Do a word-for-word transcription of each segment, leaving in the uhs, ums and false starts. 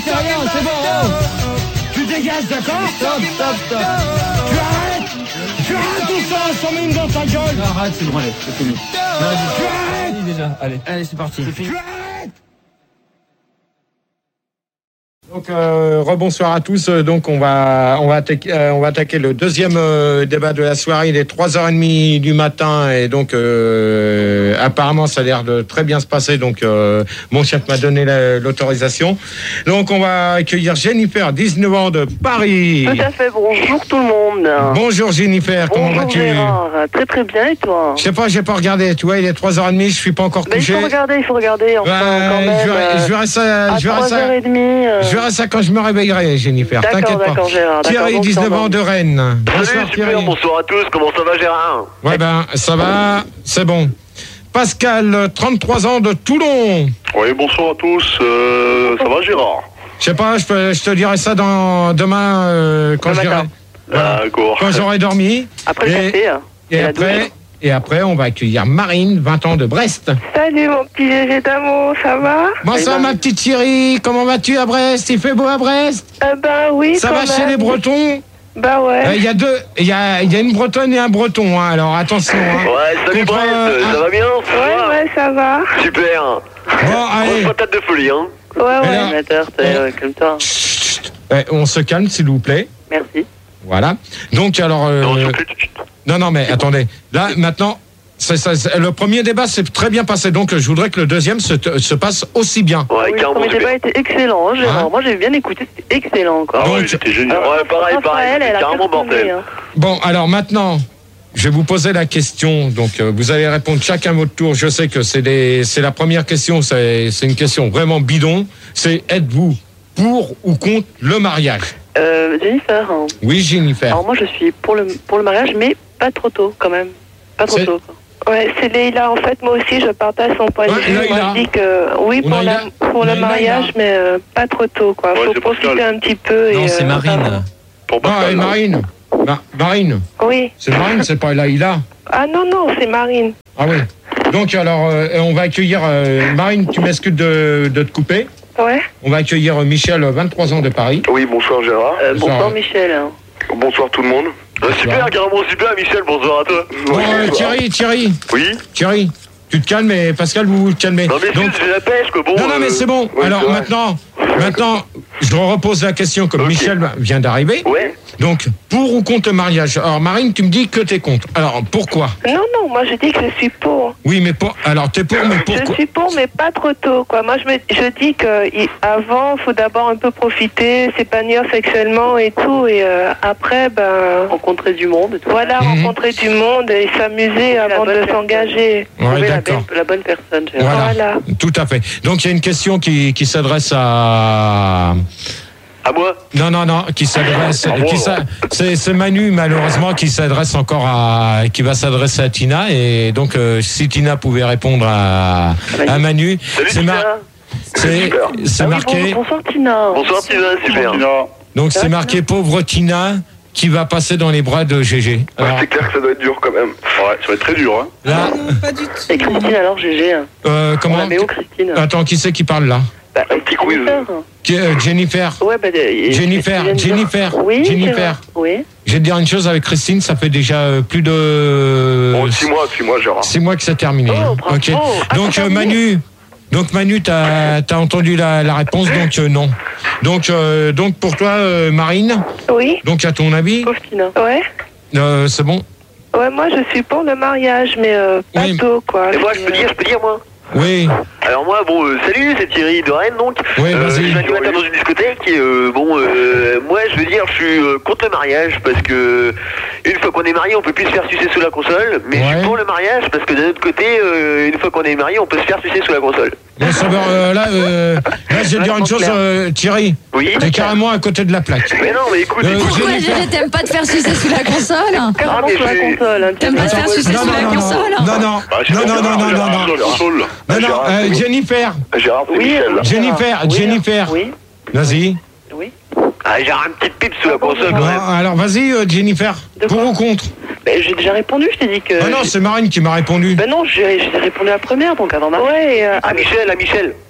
c'est rien, c'est bon. Oh. Tu dégages, d'accord? Stop, stop, stop. Tu arrêtes. Tu arrêtes tout ça, sans mine dans ta gueule. Non, arrête, c'est bon, allez, c'est fini. Tu arrêtes. Déjà, allez. Allez, c'est parti. Tu arrêtes. Donc euh, rebonsoir à tous. Donc on va on va attaquer, euh, on va attaquer le deuxième euh, débat de la soirée. Il est trois heures trente du matin et donc euh, apparemment ça a l'air de très bien se passer. Donc euh, mon chef m'a donné la, l'autorisation. Donc on va accueillir Jennifer, dix-neuf ans de Paris. Tout à fait. Bonjour tout le monde. Bonjour Jennifer, Bonjour comment vas-tu? Gérard. Très très bien et toi? Je sais pas, j'ai pas regardé. Tu vois, il est trois heures trente, je suis pas encore Mais couché. il faut regarder, il faut regarder. Enfin, Ouais, quand même, je verrai, je verrai ça. à Je verrai trois ça. heures trente. Euh... Je verrai ça quand je me réveillerai, Jennifer. D'accord, T'inquiète pas. d'accord, Gérard. Thierry, d'accord, dix-neuf ans de Rennes. Bonsoir Salut, super, Thierry. bonsoir à tous, comment ça va Gérard? Ouais ben, ça va, c'est bon. Pascal, trente-trois ans de Toulon. Oui, bonsoir à tous, euh, ça va Gérard? Je sais pas, je, peux, je te dirai ça dans, demain euh, quand, Le j'irai- matin. voilà, D'accord. quand j'aurai dormi. Après le Et- café hein, Et, la après, douche. et après, on va accueillir Marine, vingt ans de Brest. Salut mon petit Gégé d'amour, ça va? Bonsoir ma petite Thierry, comment vas-tu à Brest? Il fait beau à Brest? Euh, bah oui, Ça quand va même. chez les Bretons? Bah ouais. Il y a deux, il y a, il y a une Bretonne et un Breton, hein, alors attention. Hein. Ouais, salut Contre, Brest, euh, ça va bien? Ça Ouais, va ouais, ça va. Super. Bon, allez. Grosse patate de folie, hein. Ouais, ouais. Alors- Amateur, t'es, euh, comme toi. Chut, ouais, on se calme, s'il vous plaît. Merci. Voilà. Donc, alors. euh, Non, s'il vous plaît, chut, chut. non, non, mais attendez. Là, maintenant, c'est, c'est, c'est- le premier débat s'est très bien passé. Donc, je voudrais que le deuxième se, se passe aussi bien. Ouais, Oui, le carrément premier super. débat était excellent, hein, Gérard. Hein Moi j'ai bien écouté, c'était excellent quoi. Ah ouais, Donc- c'était génial. Alors, Ouais, pareil, pareil, Raphaël, elle c'était a carrément cartonné, mortel. hein. Bon, alors maintenant, je vais vous poser la question. Donc, euh, vous allez répondre chacun votre tour. Je sais que c'est, des, c'est la première question. C'est, c'est une question vraiment bidon. C'est êtes-vous pour ou contre le mariage? Euh, Jennifer, hein. Oui, Jennifer. Alors moi je suis pour le, pour le mariage, mais pas trop tôt quand même. Pas trop C'est- tôt. Quoi. Ouais, c'est Leïla. En fait, moi aussi, je partage son point de Ouais, vue. Moi, Leïla. je dis que oui Ou pour, la, Leïla. pour le Leïla, mariage, Leïla. mais euh, pas trop tôt, quoi. Ouais, Faut c'est profiter Pascal. un petit peu. Non, et, c'est euh, Marine. Pour Ah, Pascal. et Marine. Ma- Marine. Oui. C'est Marine, c'est pas Laïla. Ah non, non, c'est Marine. Ah oui. Donc, alors, euh, on va accueillir euh, Marine, tu m'excuses de, de te couper. Ouais. On va accueillir euh, Michel, vingt-trois ans de Paris. Oui, bonsoir Gérard. Euh, Bonsoir. bonsoir Michel. Hein. Bonsoir tout le monde. Euh, super, carrément super, Michel, bonsoir à toi. Bon, euh, Thierry, Thierry, Oui. Thierry, tu te calmes et Pascal, vous vous calmez. Non mais Donc, juste, j'ai la pêche, quoi, bon. non, non, mais euh, c'est bon. oui, Alors c'est vrai. maintenant, maintenant, je repose la question comme Ok. Michel vient d'arriver. Ouais. Donc, pour ou contre le mariage? Alors, Marine, tu me dis que t'es contre. Alors, pourquoi? Non, non, moi, je dis que je suis pour. Oui, mais pour. Alors, t'es pour, mais Je pourquoi? suis pour, mais pas trop tôt, quoi. Moi, je, me, je dis qu'avant, il faut d'abord un peu profiter, s'épanouir sexuellement et tout, et euh, après, ben, Rencontrer du monde. Tout. voilà, Mhm. rencontrer du monde et s'amuser La avant bonne de personne. s'engager. Ouais, Trouver la, d'accord. belle- la bonne personne, Gérard. Voilà. Voilà. Tout à fait. Donc, il y a une question qui, qui s'adresse à. À moi? Non, non, non, qui s'adresse. Ah bon, qui s'a- c'est, c'est Manu, malheureusement, qui s'adresse encore à. Qui va s'adresser à Tina. Et donc, euh, si Tina pouvait répondre à, à Manu. Salut c'est, mar- Tina. c'est, Super. c'est Ah oui, marqué. bon- bonsoir Tina. Bonsoir Tina, super. Donc, c'est marqué pauvre Tina qui va passer dans les bras de Gégé. Alors, C'est clair que ça doit être dur quand même. Ouais, ça va être très dur, hein. là, Et Christine alors, G G. Hein. euh, On comment. la met où Christine? Attends, qui c'est qui parle là? Bah, Un petit quiz. Jennifer. Qui- euh, Jennifer. Ouais, bah, euh, Jennifer, Christine, Jennifer, Oui, Jennifer. Gérard. Oui. Je vais te dire une chose avec Christine, ça fait déjà euh, plus de. Bon, six mois, six mois, Gérard. Six mois que c'est terminé. Oh, bravo. Ok. Ah, Donc c'est euh, terminé. Manu, donc Manu, t'as as entendu la, la réponse, donc euh, non. Donc euh, donc pour toi, euh, Marine, Oui. donc à ton avis, Pauvre Tina. Ouais. euh, c'est bon. Ouais, moi, je suis pour le mariage, mais euh, pas Oui. tôt, quoi. Et moi, je peux dire, je peux dire, moi. Oui, Alors moi, bon, euh, salut, c'est Thierry de Rennes, donc. Oui, Euh, vas-y. je suis animateur dans une discothèque et euh, bon, euh, moi, je veux dire, je suis euh, contre le mariage parce que une fois qu'on est marié, on peut plus se faire sucer sous la console. Mais je Ouais. suis pour le mariage parce que d'un autre côté, euh, une fois qu'on est marié, on peut se faire sucer sous la console. bon, ça va, euh, là, euh, là, je vais te dire une chose, euh, Thierry, Oui. t'es carrément à côté de la plaque. Mais non, mais écoute, Euh, écoute. j'ai- Pourquoi Gégé, t'aimes pas te faire sucer sous la console? Ah, Carrément mais sur la j'ai- console. Hein, T'aimes pas te faire sucer Non, sous non, la non, console? non, non, Bah, non, non, non, non, non, non, non, non, euh, Jennifer, Gérard, c'est Oui, Michel. euh, Jennifer, oui, Jennifer. Oui. vas-y. Oui. Ah, j'ai un petit pipe sous la console quand Bon, même. alors vas-y, euh, Jennifer, De pour quoi ou contre? Ben, j'ai déjà répondu, je t'ai dit que. Ah non, c'est Marine qui m'a répondu. Ben non, j'ai j'ai répondu la première, donc avant ma. Ouais, et, euh, Ah, Michel, ah, Michel.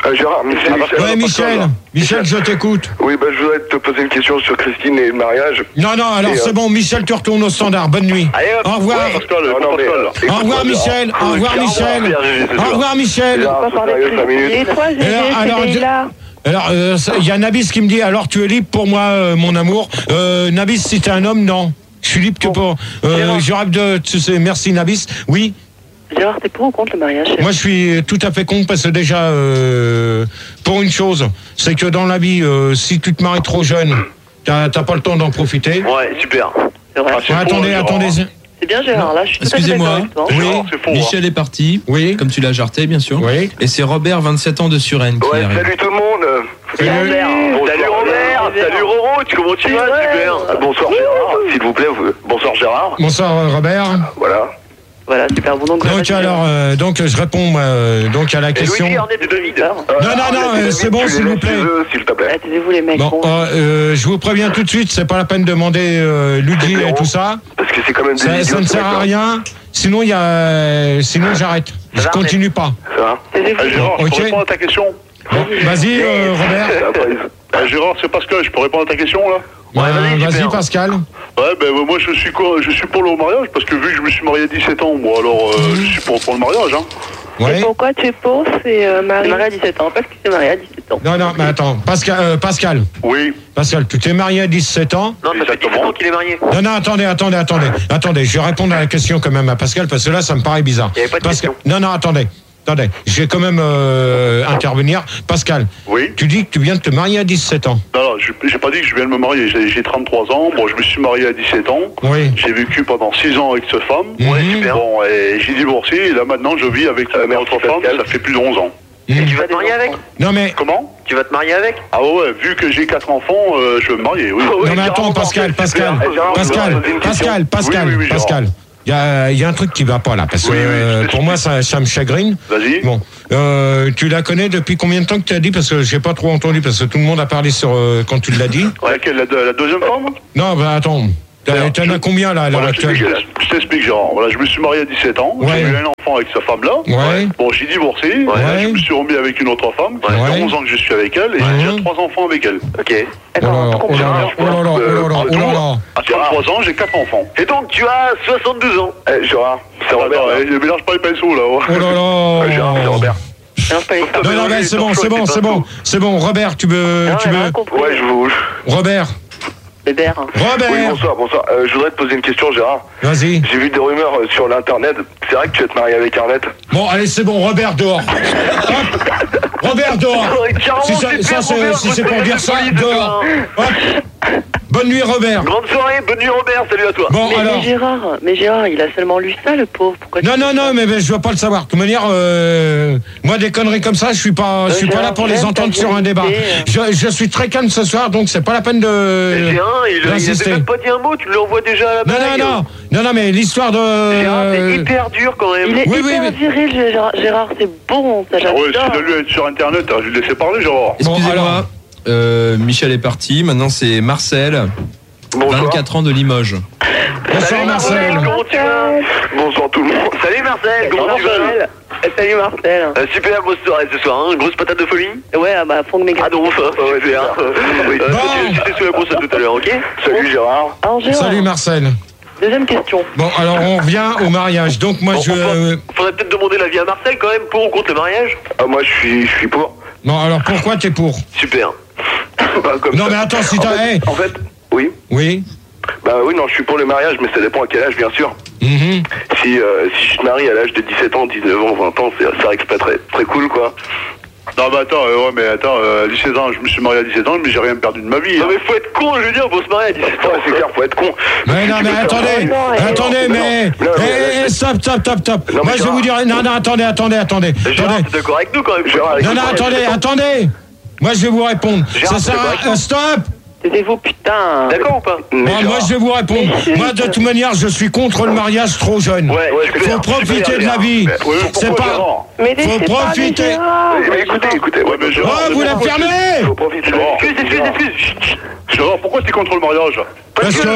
Euh, Gérard, Michel. Ouais, Michel. Michel, je t'écoute. Oui, bah, je voudrais te poser une question sur Christine et le mariage. Non, non, alors Et, c'est euh, bon, Michel, tu retournes au standard. Bonne nuit. Allez, hop. Au revoir. Ouais, Pascal, Non, non, mais, euh, Au revoir, Michel. Au revoir, Michel. Au revoir, Michel. Gérard, On va c'est parler sérieux, de cinq minutes. Et toi, G G, Alors, alors, c'est de- là. Alors, euh, ça- il y a Nabis qui me dit, alors tu es libre pour moi, euh, mon amour. Euh, Nabis, si t'es un homme, non. Je suis libre que pour... Euh, je rêve de... Tu sais, merci, Nabis. Oui. Gérard, t'es pour ou contre le mariage? Moi, je suis tout à fait con parce que déjà, euh, pour une chose, c'est que dans la vie, euh, si tu te maries trop jeune, t'as t'as pas le temps d'en profiter. Ouais, super. C'est vrai. Ouais, attendez, attendez. C'est bien, Gérard, là, je suis tout à fait Excusez-moi. d'accord avec toi. Oui, C'est faux. hein. Michel est parti, oui, comme tu l'as jarté, bien sûr. oui. Et c'est Robert, vingt-sept ans de Suresnes, qui Ouais, arrive. salut tout le monde. Salut. Salut Robert, salut Roro, tu comment tu vas? Super. Bonsoir Gérard, s'il vous plaît. vous- Bonsoir Gérard. Bonsoir, euh, Robert. Voilà. Voilà, super. Bon, donc, Donc, alors, euh, donc, je réponds euh, donc à la Et question. Louis Arnett de David. Euh, Non, non, non, arrêtez, euh, c'est David, bon, tu s'il les vous laisses plaît. chez eux, s'il te plaît. Attendez-vous, les mecs. Bon, bon. euh, euh, je vous préviens tout de suite, c'est pas la peine de demander euh, Luigi et tout ça. Parce que c'est quand même des Ça, idiots. ça ne ce sert à mec-là. rien. Sinon, il y a, euh, sinon j'arrête. Je continue pas. Ça va Euh, Gérard, je Ok. peux répondre à ta question. Bon, vas-y, euh, Robert. C'est après. Euh, Gérard, c'est Pascal, je peux répondre à ta question là? Ouais, vas-y, vas-y, super. Pascal. Ouais, ben euh, moi je suis quoi? Je suis pour le mariage parce que vu que je me suis marié à dix-sept ans, moi alors euh, je suis pour, pour le mariage. Hein. Et Ouais. pourquoi tu es pour? C'est euh, Marie. marié à dix-sept ans, parce qu'il s'est marié à dix-sept ans. Non, non, mais attends, Pascal, euh, Pascal, Oui, Pascal, tu t'es marié à dix-sept ans. Non, ça fait dix-sept ans qu'il est marié. Non, non, attendez, attendez, attendez, attendez. Je vais répondre à la question quand même à Pascal parce que là, ça me paraît bizarre. Il y avait pas de Pascal, question. non, non, attendez, attendez. Je vais quand même euh, intervenir. Pascal, oui. tu dis que tu viens de te marier à dix-sept ans. Non, non, je- j'ai pas dit que je viens de me marier. J'ai j'ai trente-trois ans. Bon, je me suis marié à dix-sept ans. Oui. J'ai vécu pendant six ans avec cette femme. Ouais, super. Bon, et j'ai divorcé et là maintenant je vis avec Euh, une merci, autre femme. Pascal. Ça fait plus de onze ans. Et tu vas te marier avec? Non, mais Comment? Tu vas te marier avec? Ah ouais, ouais, vu que j'ai quatre enfants, euh, je veux me marier, oui. Oh, oui. non, mais attends, Gérard, Pascal, Pascal, Gérard, Gérard, Pascal, Gérard, une question. Pascal, Pascal, Oui, oui, oui, Gérard. Pascal. Il y a, il y a un truc qui va pas là, parce que Oui, oui, euh, je pour moi ça, ça me chagrine. Vas-y. Bon, euh, tu la connais depuis combien de temps que tu as dit? Parce que j'ai pas trop entendu, parce que tout le monde a parlé sur euh, quand tu l'as dit. Laquelle, la, la deuxième femme? Non, bah attends, t'as- t'en as combien là à l'heure Voilà, je actuelle? t'explique, je t'explique, Gérard. Voilà, je me suis marié à dix-sept ans. Ouais. J'ai eu un enfant avec sa femme-là. Ouais. Bon, j'ai divorcé. Ouais. Je me suis remis avec une autre femme. Ça Ouais. fait onze ans que je suis avec elle et Ouais. j'ai déjà trois enfants avec elle. Ok. Oh là là, oh là là, oh là là, oh là là, oh là là. À trente-trois ans, j'ai quatre enfants. Et donc, tu as soixante-douze ans. Eh, Gérard, c'est Ah, Robert. non, là. eh, je mélange pas les pinceaux, là. Oh là Euh, Gérard, c'est là. Robert. Non, pas les femmes. Non, non, mais c'est bon, c'est bon, c'est bon, c'est bon. Robert, tu veux, Non, tu elle a rien veux. compris. Ouais, je vous. Robert, Bébert. Oui, Robert, bonsoir, bonsoir. Euh, je voudrais te poser une question, Gérard. vas-y. J'ai vu des rumeurs euh, sur l'internet. C'est vrai que tu vas te marier avec Arnett? Bon, allez, c'est bon, Robert dehors. Hop. Robert dehors. Carrément, Si ça- super, ça, c'est- Robert, si c'est je pour me dire ça, solide, dehors. demain. Hop. Bonne nuit, Robert. Grande soirée, bonne nuit Robert, salut à toi. Bon, Mais, alors. mais Gérard, mais Gérard, il a seulement lu ça, le pauvre. Pourquoi tu Non, dis non, ça non, mais, mais je veux pas le savoir. De toute manière, euh, moi, des conneries comme ça, je suis pas, je suis Euh, pas là Gérard, pour les j'aime entendre ta sur un débat. vérité. Je, je suis très calme ce soir, donc c'est pas la peine Mais de. J'ai un, il, il d'insister. avait même pas dit un mot, tu l'envoies déjà à la Non, blague. non, non, non, non, mais l'histoire de. Gérard, c'est hyper dur quand même. Il est Oui, oui, hyper mais- viril, Gérard, Gérard, c'est bon, ça Ah ouais, j'adore. si de lui être sur internet, hein, je le laissais parler, Gérard. Bon, Excusez-moi, alors. euh, Michel est parti, maintenant c'est Marcel, Bonsoir. vingt-quatre ans de Limoges. Bonsoir, Salut Marcel. comment tu vas? Bonsoir tout le monde. Salut Marcel, comment tu vas? Marcel. Euh, Salut Marcel. Euh, Super, grosse soirée ce soir, hein. Grosse patate de folie. Ouais, ah bah, Franck Méga. Ah non, ça, ouais, super. Oui. Euh, Bon. continue, j'étais sur la grosse à tout à l'heure, ok? Salut Gérard. Alors, Gérard, Salut, Marcel. deuxième question. Bon, alors on revient au mariage. Donc, moi, Bon, je. on va- faudrait peut-être demander l'avis à Marcel quand même, pour ou contre le mariage. Ah, moi je suis, je suis pour. Bon, alors pourquoi t'es pour? Super. Bah, comme Non, ça. mais attends, si en t'as. fait, Hey. en fait, oui. Oui. Bah oui, non, je suis pour le mariage, mais ça dépend à quel âge, bien sûr. Mhm. Si, euh, si je te marie à l'âge de dix-sept ans, dix-neuf ans, vingt ans, c'est c'est vrai que c'est pas très, très cool, quoi. Non, mais attends, euh, ouais, mais attends, euh, à dix-sept ans, je me suis marié à dix-sept ans, mais j'ai rien perdu de ma vie. Non hein. mais faut être con, je veux dire, faut se marier à dix-sept ans. Ouais, c'est clair, faut être con. Mais non, Tu mais peux faire- attendez, non, et- attendez, non, mais. non, mais- Eh, eh, stop, stop, stop, stop. Non, mais Moi, je vais vous dire. Gérard- Non, non, attendez, attendez, attendez. Gérard, Attendez. t'es d'accord avec nous quand même? Gérard, Non, non, écoute, attendez, attendez. Moi, je vais vous répondre. Gérard, Ça sert c'est à. correct. euh, Stop. Taisez-vous, putain. D'accord ou pas? mais Bon, moi, Gérard- je vais vous répondre. Moi, de toute manière, je suis contre le mariage trop jeune. Ouais, Ouais, super. c'est Faut profiter de la vie. Mais- ouais, C'est pourquoi, pas. Gérard Mais laissez Faut pas profiter. les Gérard. Mais écoutez, écoutez, ouais, mais mais Gérard, Oh, vous la fermez. faut profiter de la Gérard, vie. Excuse, excuse, excuse. Chut, chut. Gérard, pourquoi t'es contre le mariage? Parce que.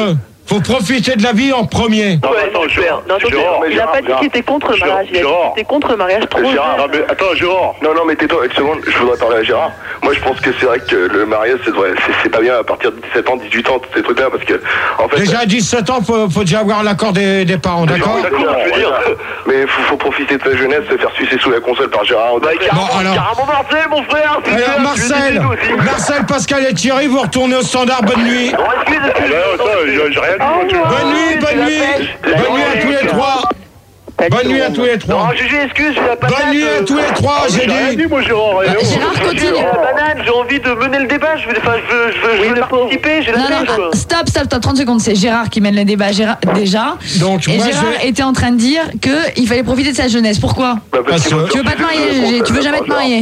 faut profiter de la vie en premier. Non, mais attends, Gérard. Non, attendez, Gérard, il a pas dit Gérard, qu'il était contre le Gérard, mariage. Il a dit Gérard. qu'il était contre le mariage trop Gérard, jeune. non, mais attends, Gérard. Non, non, mais tais-toi une seconde, je voudrais parler à Gérard. Moi, je pense que c'est vrai que le mariage, c'est vrai, c'est- c'est pas bien à partir de dix-sept ans, dix-huit ans, tous ces trucs-là, parce que, en fait. Déjà à dix-sept ans, faut, faut déjà avoir l'accord des, des parents, d'accord? D'accord, je veux dire. Mais faut, faut profiter de sa jeunesse, se faire sucer sous la console par Gérard. Bah, carrément, Bon, alors- carrément Marcel, mon frère. c'est Alors clair, je Marcel, suis désolé aussi. Marcel, Pascal et Thierry, vous retournez au standard, bonne nuit. Bon, excuse, Ah, excuse. bah, attends, j'ai j'ai rien dit, moi, tu vois. Bonne nuit, bonne nuit. Bonne nuit à tous les trois. Bonne nuit à tous les Non, trois. Gégé, excuse, j'ai la patate. Bonne nuit à tous les trois, j'ai J'ai rien dit. dit, moi, Gérard. eh, oh. Gérard, J'ai continue. la banane, j'ai envie de mener le débat, je veux, enfin, je veux, je veux, je veux participer, j'ai la Non, non, pêche, quoi. ah, stop, stop, stop, trente secondes. C'est Gérard qui mène le débat Gérard, déjà. Donc, Et moi, Gérard je- était en train de dire qu'il fallait profiter de sa jeunesse. Pourquoi? Bah, Parce qu'il faut que- Tu veux pas te sortir marier, sous la Gégé? console Tu veux jamais par te marier?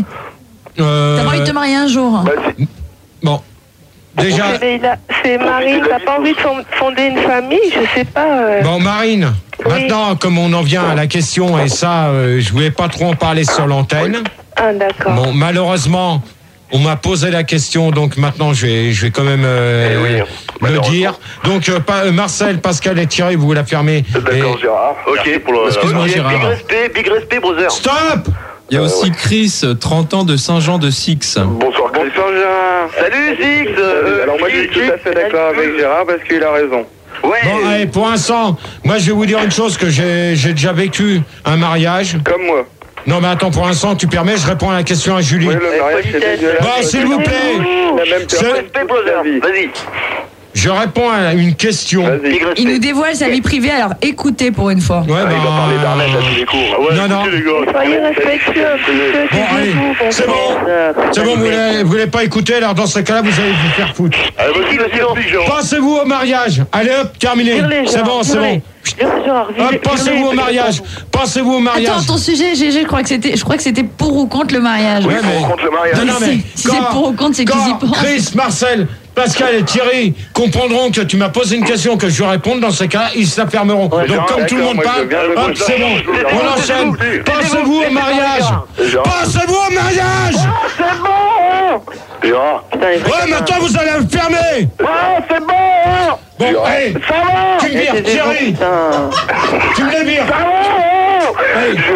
Euh, T'as pas envie de te marier un jour? Bah, c'est- Bon, déjà. Mais il a- C'est Marine, t'as pas envie de fond- fonder une famille? Je sais pas. euh. Bon, Marine, Oui. maintenant, comme on en vient à la question, et ça, euh, je voulais pas trop en parler sur l'antenne. Ah, d'accord. Bon, malheureusement, on m'a posé la question, donc maintenant, je vais, je vais quand même euh, Eh oui, le malheureusement. dire. Donc, euh, pas- euh, Marcel, Pascal et Thierry, vous l'affirmez. D'accord, Et- Gérard. Ok, pour le- Excuse-moi, Ok, Gérard. Big respect, big respect, brother. Stop! Il y a aussi Chris, trente ans de Saint-Jean de Six. Bonsoir, Chris. Gérard. Salut, Six. euh, Alors moi je suis Six, tout à fait d'accord avec Gérard parce qu'il a raison. Ouais. Bon, allez, pour l'instant, moi, je vais vous dire une chose, que j'ai j'ai déjà vécu un mariage. Comme moi. Non, mais attends, pour l'instant, tu permets, je réponds à la question à Julie. Oui, le mariage c'est politesse. dégueulasse. Bon, s'il vous plaît, La même C'est- personne Respect, toute brother. sa vie. Vas-y. je réponds à une question. Vas-y. Big respect. Il nous dévoile sa vie privée, alors écoutez pour une fois. Ouais, Ah, il va bah, parler d'Arnett à tous les coups. Ah ouais, Non, non. écoutez, les gars. Soyez respectueux un petit peu. Bon, allez, taisez-vous, bon c'est bon. frère. C'est bon, vous voulez, vous voulez pas écouter, alors dans ce cas-là, vous allez vous faire foutre. Allez, vas-y, vas-y, explique, Gérard. Pensez-vous au mariage. Allez hop, terminé. Vire-les, C'est Gérard, bon, c'est bon. vire-les. Vire- Gérard, vire- Hop, vire-les, pensez-vous au vire-les. mariage. Pensez-vous au mariage. Attends, ton sujet, Gégé, je crois que c'était, je crois que c'était pour ou contre le mariage. Ouais, Oui, mais- contre le mariage. Non, non, mais Si- si c'est pour ou contre, c'est qu'ils y quand pensent. Chris, Marcel, Pascal et Thierry comprendront que tu m'as posé une question que je vais répondre, dans ces cas, ils se la fermeront. Donc, Gérard, comme tout le d'accord, monde moi, je parle, veux bien hop, répondre. c'est bon. Taisez-vous, On enchaîne. taisez-vous, Pensez-vous au taisez-vous, mariage. Gérard. Pensez-vous au mariage. Gérard. Putain, les Ouais, maintenant, vous allez me fermer. c'est bon. Bon, allez, Ça va. tu me vires, Taisez-vous, Thierry. putain. Tu me les vires. Allez.